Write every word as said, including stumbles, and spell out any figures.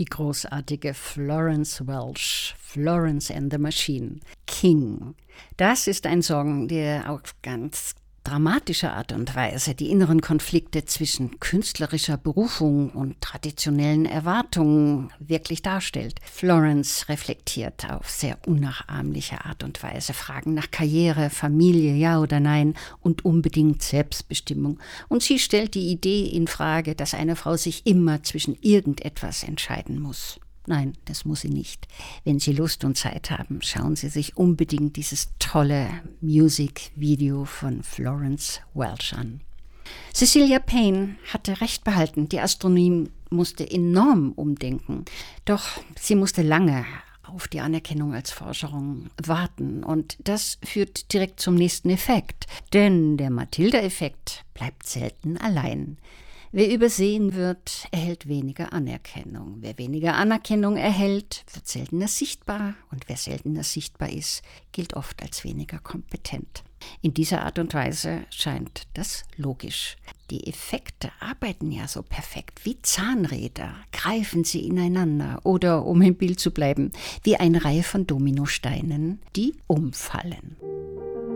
die großartige Florence Welch, Florence and the Machine, King. Das ist ein Song, der auf ganz dramatische Art und Weise die inneren Konflikte zwischen künstlerischer Berufung und traditionellen Erwartungen wirklich darstellt. Florence reflektiert auf sehr unnachahmliche Art und Weise Fragen nach Karriere, Familie, ja oder nein und unbedingt Selbstbestimmung. Und sie stellt die Idee in Frage, dass eine Frau sich immer zwischen irgendetwas entscheiden muss. Nein, das muss sie nicht. Wenn Sie Lust und Zeit haben, schauen Sie sich unbedingt dieses tolle Musikvideo von Florence Welch an. Cecilia Payne hatte recht behalten, die Astronomie musste enorm umdenken. Doch sie musste lange auf die Anerkennung als Forscherin warten. Und das führt direkt zum nächsten Effekt. Denn der Matilda-Effekt bleibt selten allein. Wer übersehen wird, erhält weniger Anerkennung. Wer weniger Anerkennung erhält, wird seltener sichtbar. Und wer seltener sichtbar ist, gilt oft als weniger kompetent. In dieser Art und Weise scheint das logisch. Die Effekte arbeiten ja so perfekt wie Zahnräder. Greifen sie ineinander oder, um im Bild zu bleiben, wie eine Reihe von Dominosteinen, die umfallen.